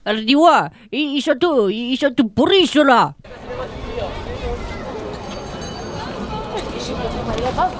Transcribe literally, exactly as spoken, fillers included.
Elle dit ouais, ils, ils sont tous, ils sont tous pourris ceux-là. Je sais pas,